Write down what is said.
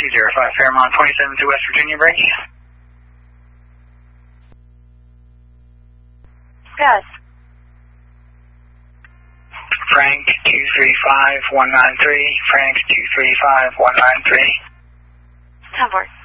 205 Fairmont 27 to West Virginia, break. Yes. Frank 235193, Frank 235193. 10-4.